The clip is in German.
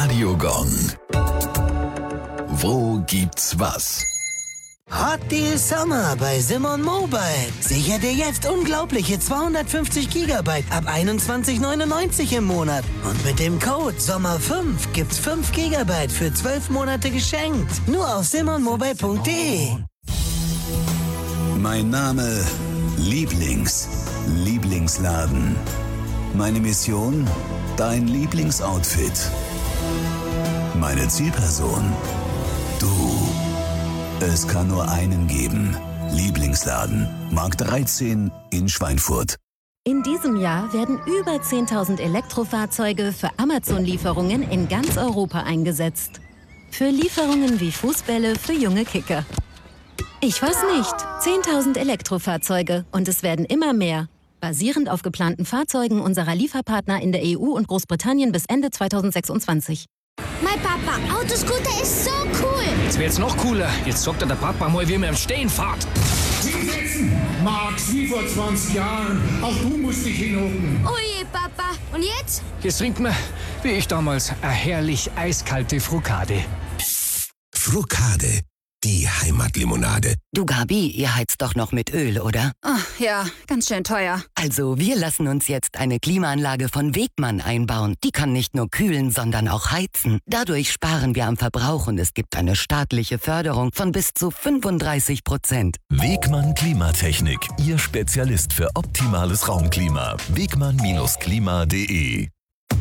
Radiogong. Wo gibt's was? Hot Deal Summer bei Simon Mobile. Sicher dir jetzt unglaubliche 250 GB ab 21,99 im Monat. Und mit dem Code SOMMER5 gibt's 5 GB für 12 Monate geschenkt. Nur auf simonmobile.de. Mein Name Lieblingsladen. Meine Mission? Dein Lieblingsoutfit. Meine Zielperson? Du. Es kann nur einen geben. Lieblingsladen. Markt 13 in Schweinfurt. In diesem Jahr werden über 10.000 Elektrofahrzeuge für Amazon-Lieferungen in ganz Europa eingesetzt. Für Lieferungen wie Fußbälle für junge Kicker. Ich weiß nicht. 10.000 Elektrofahrzeuge und es werden immer mehr. Basierend auf geplanten Fahrzeugen unserer Lieferpartner in der EU und Großbritannien bis Ende 2026. Mein Papa, Autoscooter ist so cool. Jetzt wird's noch cooler. Jetzt sagt der Papa mal, wie man im Stehen fährt. Hinsetzen, Max, wie vor 20 Jahren. Auch du musst dich hinhocken. Oh je, Papa. Und jetzt? Jetzt trinkt man, wie ich damals, eine herrlich eiskalte Frukade. Frukade, die Heimatlimonade. Du Gabi, ihr heizt doch noch mit Öl, oder? Ach ja, ganz schön teuer. Also wir lassen uns jetzt eine Klimaanlage von Wegmann einbauen. Die kann nicht nur kühlen, sondern auch heizen. Dadurch sparen wir am Verbrauch und es gibt eine staatliche Förderung von bis zu 35%. Wegmann Klimatechnik, Ihr Spezialist für optimales Raumklima. Wegmann-klima.de